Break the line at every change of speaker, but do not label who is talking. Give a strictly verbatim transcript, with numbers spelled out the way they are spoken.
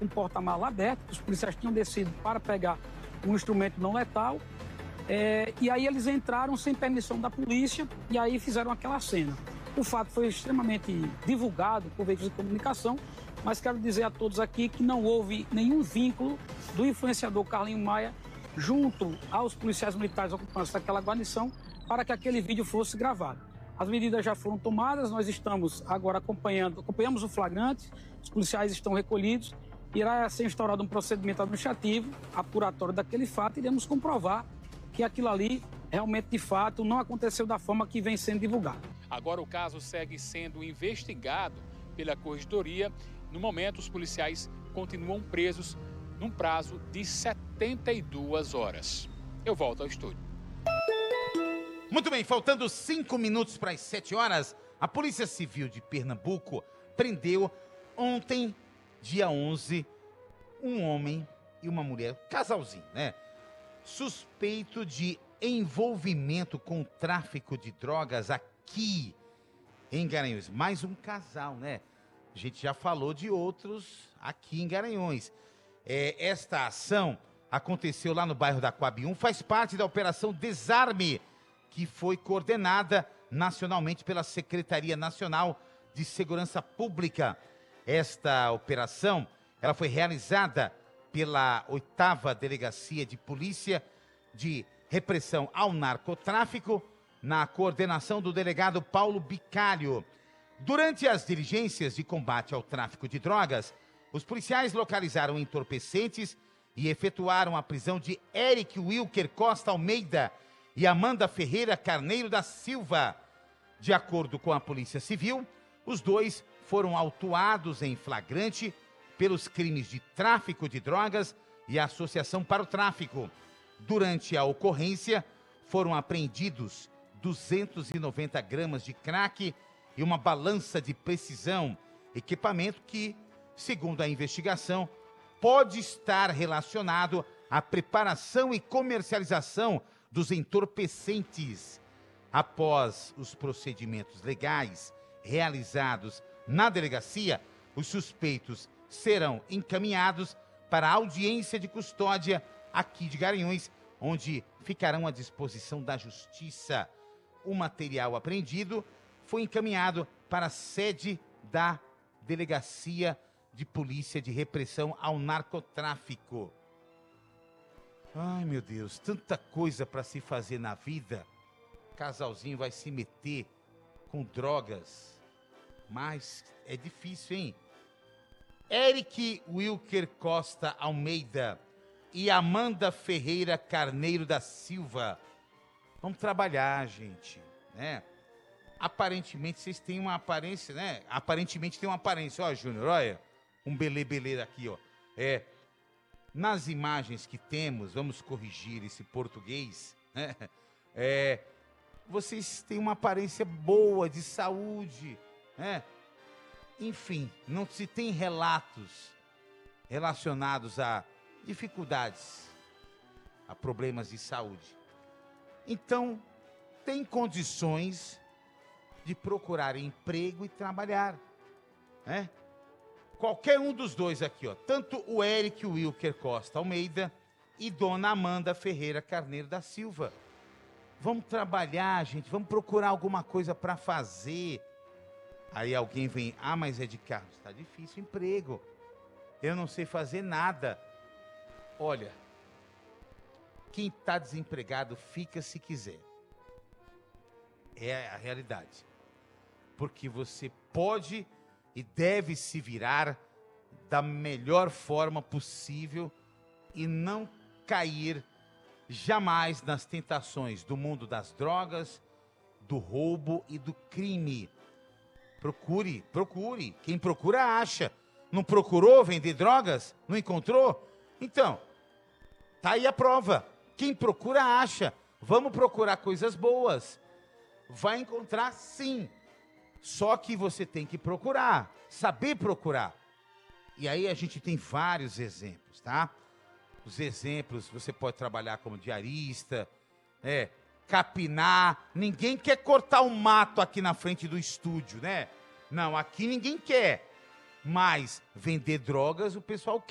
com o porta-mala aberto, os policiais tinham descido para pegar um instrumento não letal, é, e aí eles entraram sem permissão da polícia e aí fizeram aquela cena. O fato foi extremamente divulgado por veículos de comunicação, mas quero dizer a todos aqui que não houve nenhum vínculo do influenciador Carlinho Maia junto aos policiais militares ocupantes daquela guarnição para que aquele vídeo fosse gravado. As medidas já foram tomadas, nós estamos agora acompanhando, acompanhamos o flagrante, os policiais estão recolhidos, irá ser instaurado um procedimento administrativo, apuratório daquele fato, e iremos comprovar que aquilo ali realmente, de fato, não aconteceu da forma que vem sendo divulgado.
Agora o caso segue sendo investigado pela Corregedoria. No momento, os policiais continuam presos num prazo de setenta e duas horas. Eu volto ao estúdio.
Muito bem, faltando cinco minutos para as sete horas, a Polícia Civil de Pernambuco prendeu ontem, dia onze, um homem e uma mulher, casalzinho, né? Suspeito de envolvimento com tráfico de drogas aqui em Garanhuns. Mais um casal, né? A gente já falou de outros aqui em Garanhuns. É, esta ação aconteceu lá no bairro da Coab um, faz parte da Operação Desarme, que foi coordenada nacionalmente pela Secretaria Nacional de Segurança Pública. Esta operação, ela foi realizada pela oitava Delegacia de Polícia de Repressão ao Narcotráfico, na coordenação do delegado Paulo Bicalho. Durante as diligências de combate ao tráfico de drogas, os policiais localizaram entorpecentes e efetuaram a prisão de Eric Wilker Costa Almeida e Amanda Ferreira Carneiro da Silva. De acordo com a Polícia Civil, os dois foram autuados em flagrante pelos crimes de tráfico de drogas e associação para o tráfico. Durante a ocorrência, foram apreendidos duzentos e noventa gramas de crack e uma balança de precisão, equipamento que, segundo a investigação, pode estar relacionado à preparação e comercialização dos entorpecentes. Após os procedimentos legais realizados na delegacia, os suspeitos serão encaminhados para a audiência de custódia aqui de Garanhuns, onde ficarão à disposição da Justiça. O material apreendido foi encaminhado para a sede da Delegacia de Polícia de Repressão ao Narcotráfico. Ai, meu Deus, tanta coisa para se fazer na vida. Casalzinho vai se meter com drogas, mas é difícil, hein? Eric Wilker Costa Almeida e Amanda Ferreira Carneiro da Silva. Vamos trabalhar, gente, né? Aparentemente, vocês têm uma aparência, né? Aparentemente tem uma aparência. Ó, Júnior, olha, um belê-belê aqui, ó. É, nas imagens que temos, vamos corrigir esse português, né? É, vocês têm uma aparência boa, de saúde, né? Enfim, não se tem relatos relacionados a dificuldades, a problemas de saúde. Então, tem condições de procurar emprego e trabalhar, né? Qualquer um dos dois aqui, ó, tanto o Eric Wilker Costa Almeida e Dona Amanda Ferreira Carneiro da Silva. Vamos trabalhar, gente, vamos procurar alguma coisa para fazer. Aí alguém vem, ah, mas é de carro, está difícil emprego, eu não sei fazer nada. Olha, quem está desempregado fica se quiser. É a realidade. Porque você pode e deve se virar da melhor forma possível e não cair jamais nas tentações do mundo das drogas, do roubo e do crime. Procure, procure. Quem procura, acha. Não procurou vender drogas? Não encontrou? Então, tá aí a prova. Quem procura, acha. Vamos procurar coisas boas. Vai encontrar, sim. Só que você tem que procurar, saber procurar. E aí a gente tem vários exemplos, tá? Os exemplos, você pode trabalhar como diarista, é, capinar. Ninguém quer cortar o mato aqui na frente do estúdio, né? Não, aqui ninguém quer. Mas vender drogas o pessoal quer.